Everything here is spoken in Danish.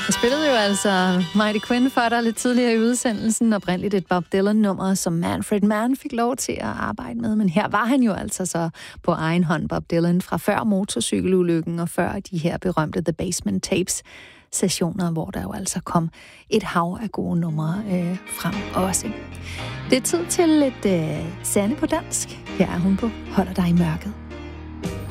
Jeg spillede jo altså Mighty Quinn for dig lidt tidligere i udsendelsen. Oprindeligt et Bob Dylan-nummer, som Manfred Mann fik lov til at arbejde med. Men her var han jo altså så på egen hånd, Bob Dylan, fra før motorcykelulykken og før de her berømte The Basement Tapes sessioner, hvor der jo altså kom et hav af gode numre frem også. Det er tid til lidt Sanne på dansk. Her er hun på Holder dig i mørket.